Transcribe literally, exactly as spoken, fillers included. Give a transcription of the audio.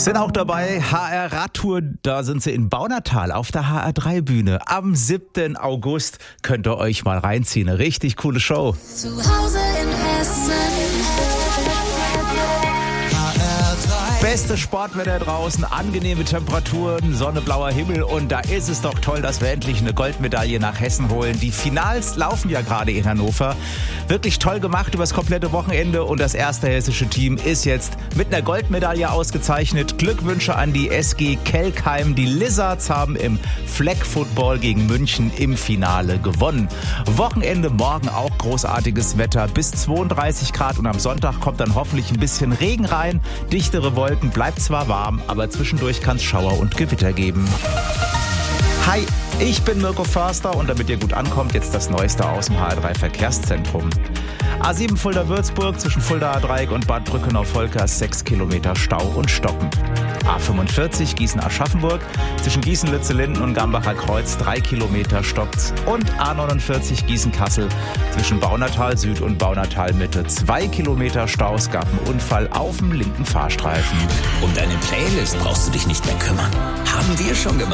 Sind auch dabei H R Radtour, da sind sie in Baunatal auf der H R drei Bühne. Am siebten August könnt ihr euch mal reinziehen. Eine richtig coole Show. Zu Hause in Hessen. Beste Sportwetter draußen, angenehme Temperaturen, sonneblauer Himmel und da ist es doch toll, dass wir endlich eine Goldmedaille nach Hessen holen. Die Finals laufen ja gerade in Hannover. Wirklich toll gemacht über das komplette Wochenende und das erste hessische Team ist jetzt mit einer Goldmedaille ausgezeichnet. Glückwünsche an die S G Kelkheim. Die Lizards haben im Flag Football gegen München im Finale gewonnen. Wochenende morgen auch großartiges Wetter, bis zweiunddreißig Grad und am Sonntag kommt dann hoffentlich ein bisschen Regen rein, dichtere Wolken. Bleibt zwar warm, aber zwischendurch kann es Schauer und Gewitter geben. Hi, ich bin Mirko Förster und damit ihr gut ankommt, jetzt das Neueste aus dem H R drei Verkehrszentrum. A sieben Fulda-Würzburg zwischen Fulda-Dreieck und Bad Brückenau-Volkers sechs Kilometer Stau und stockend. A fünfundvierzig Gießen-Aschaffenburg zwischen Gießen-Lützellinden und Gambacher Kreuz drei Kilometer stockt's und A neunundvierzig Gießen-Kassel zwischen Baunatal Süd und Baunatal Mitte zwei Kilometer Stau. Es gab einen Unfall auf dem linken Fahrstreifen. Um deine Playlist brauchst du dich nicht mehr kümmern. Haben wir schon gemacht.